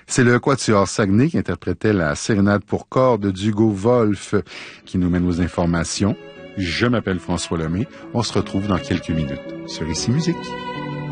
C'est le Quatuor Saguenay qui interprétait la sérénade pour cordes d'Hugo Wolf qui nous mène aux informations. Je m'appelle François Lemay. On se retrouve dans quelques minutes sur Ici Musique.